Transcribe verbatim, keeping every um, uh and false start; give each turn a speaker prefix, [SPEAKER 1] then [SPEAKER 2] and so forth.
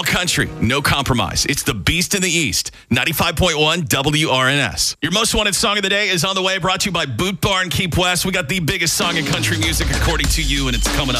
[SPEAKER 1] country, no compromise. It's the Beast in the East, ninety-five point one W R N S. Your most wanted song of the day is on the way, brought to you by Boot Barn Keep West. We got the biggest song in country music according to you, and it's coming up.